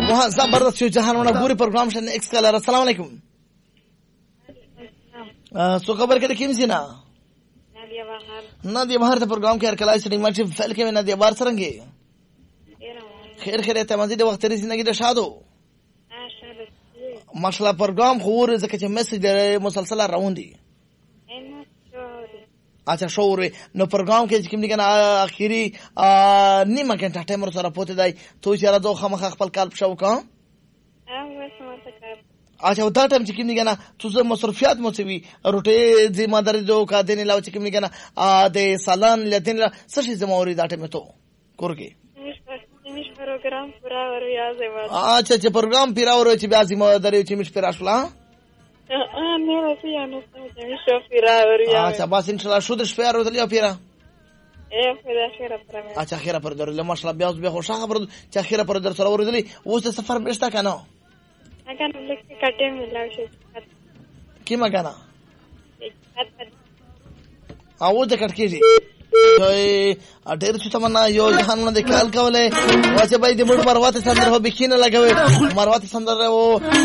وها زبردست شو جهانونه ګوري پروګرام شنه ایکس کلر. السلام علیکم. سو خبر کړه کیم سینا نادیه بهر ته پروګرام کې هر کله چې مالټي فعل کې نادیه بهر سرنګي خیر ته مزید وخت لري زندگی د شادو ماشاءالله پروګرام خور زکه چې میسج مسلسل روان دي. اچھا شعور نو پروګرام کې کوم نه اخیری نیمه غنټه ټایم سره پوتې دی تو چې راځو خامخ خپل کال شو کا. اچھا دا ټایم چې کوم نه تو زه مصرفيات مو سوي روټي ذمہ داري جو کا دین لا چې کوم نه د سالان لدین څه شي زموري دا ټایم ته کورګي پروګرام پورا وریا زما. اچھا چې پروګرام پیرا ور چې بیا ذمہ داري چې مش پیرا شولا نه وسی انو چې شو پیرا وریا. اچھا بس ان شاء الله شو د شپه ورته پیرا په اخیره پر. اچھا اخیره پر در له ماشاءالله بیا اوس به خوشا خبر چې اخیره پر در سره ورته اوس سفر بهشتا کنه اگر لکه کټه ملاو شي کیما کنه او د کټ کېږي ډېر څه تمنا یو جهانونه د کال کوله واچې باید د مړ مروات سندره به کینه لګوي مروات سندره او